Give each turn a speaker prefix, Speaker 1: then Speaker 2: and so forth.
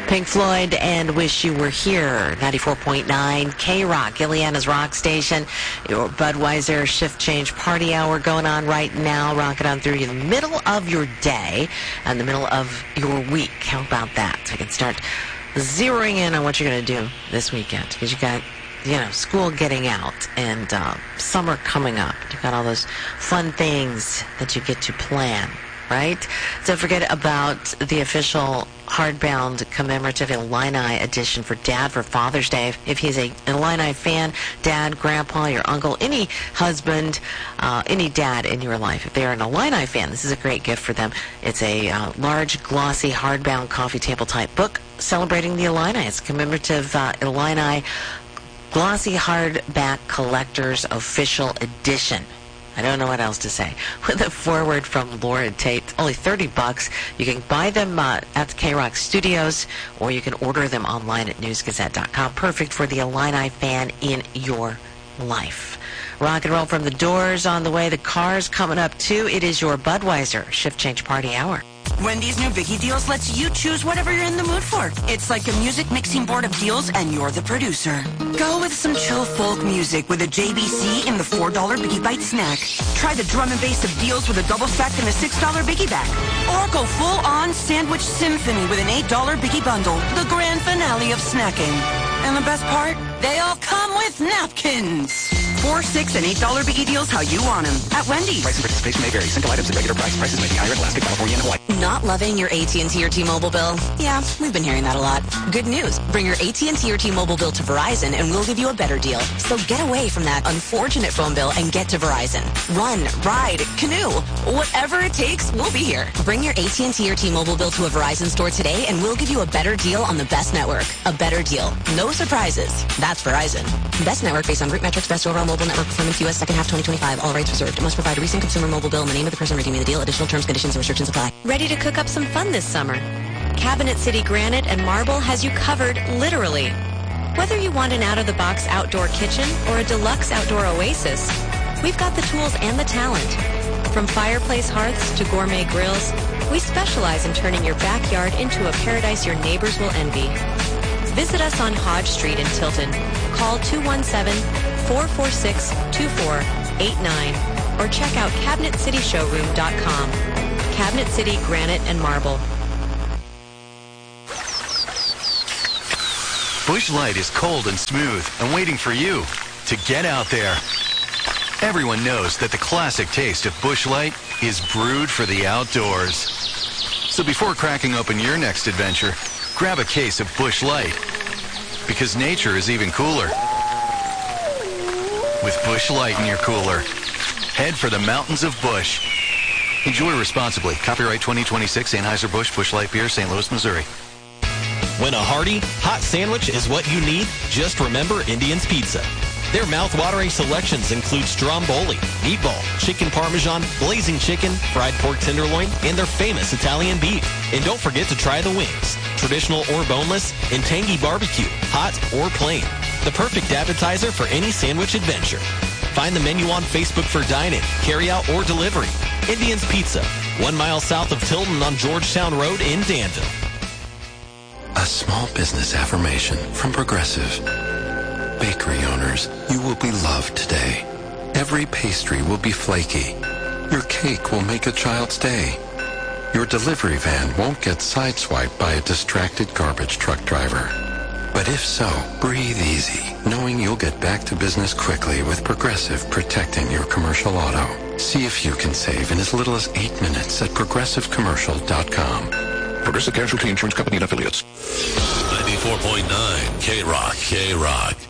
Speaker 1: Pink Floyd and Wish You Were Here. 94.9 K-Rock, Ileana's rock station. Your Budweiser shift change party hour going on right now. Rocking on through the middle of your day and the middle of your week. How about that? So we can start zeroing in on what you're going to do this weekend. Because you got, school getting out and summer coming up. You've got all those fun things that you get to plan, right? Don't forget about the official hardbound commemorative Illini edition for Dad for Father's Day. If he's an Illini fan, Dad, Grandpa, your uncle, any husband, any dad in your life, if they're an Illini fan, this is a great gift for them. It's a large, glossy, hardbound coffee table type book celebrating the Illini. It's commemorative Illini glossy hardback collector's official edition. I don't know what else to say. With a foreword from Laura Tate, only $30. You can buy them at the K-Rock Studios, or you can order them online at newsgazette.com. Perfect for the Illini fan in your life. Rock and roll from the Doors on the way. The Cars coming up, too. It is your Budweiser Shift Change Party Hour.
Speaker 2: Wendy's new Biggie Deals lets you choose whatever you're in the mood for. It's like a music mixing board of deals, and you're the producer. Go with some chill folk music with a JBC in the $4 Biggie Bite snack. Try the drum and bass of deals with a double stack and a $6 Biggie bag. Or go full-on sandwich symphony with an $8 Biggie bundle. The grand finale of snacking. And the best part? They all come with napkins. $4, $6, and $8 Biggie Deals how you want them at Wendy's.
Speaker 3: Price and participation may vary. Single items at regular price. Prices may be higher in Alaska, California, and Hawaii.
Speaker 4: Not loving your AT&T or T-Mobile bill? Yeah, we've been hearing that a lot. Good news. Bring your AT&T or T-Mobile bill to Verizon and we'll give you a better deal. So get away from that unfortunate phone bill and get to Verizon. Run, ride, canoe. Whatever it takes, we'll be here. Bring your AT&T or T-Mobile bill to a Verizon store today and we'll give you a better deal on the best network. A better deal. No surprises. That's Verizon. Best network based on root metrics, best overall mobile network performance, U.S. second half 2025. All rights reserved. Must provide a recent consumer mobile bill and the name of the person redeeming the deal. Additional terms, conditions, and restrictions apply.
Speaker 5: Ready to cook up some fun this summer? Cabinet City Granite and Marble has you covered, literally. Whether you want an out-of-the-box outdoor kitchen or a deluxe outdoor oasis, we've got the tools and the talent. From fireplace hearths to gourmet grills, we specialize in turning your backyard into a paradise your neighbors will envy. Visit us on Hodge Street in Tilton. Call 217-446-2489 or check out CabinetCityShowroom.com. Cabinet City Granite and Marble.
Speaker 6: Busch Light is cold and smooth and waiting for you to get out there. Everyone knows that the classic taste of Busch Light is brewed for the outdoors. So before cracking open your next adventure, grab a case of Busch Light, because nature is even cooler with Busch Light in your cooler. Head for the mountains of Busch. Enjoy responsibly. Copyright 2026 Anheuser-Busch Busch Light Beer, St. Louis, Missouri.
Speaker 7: When a hearty, hot sandwich is what you need, just remember Indian's Pizza. Their mouth-watering selections include stromboli, meatball, chicken parmesan, blazing chicken, fried pork tenderloin, and their famous Italian beef. And don't forget to try the wings, traditional or boneless, and tangy barbecue, hot or plain. The perfect appetizer for any sandwich adventure. Find the menu on Facebook for dine-in, carry-out, or delivery. Indian's Pizza, 1 mile south of Tilton on Georgetown Road in Danville.
Speaker 8: A small business affirmation from Progressive. Bakery owners, you will be loved today. Every pastry will be flaky. Your cake will make a child's day. Your delivery van won't get sideswiped by a distracted garbage truck driver. But if so, breathe easy, knowing you'll get back to business quickly with Progressive protecting your commercial auto. See if you can save in as little as 8 minutes at progressivecommercial.com.
Speaker 9: Progressive Casualty Insurance Company and Affiliates.
Speaker 10: 94.9 K-Rock, K-Rock.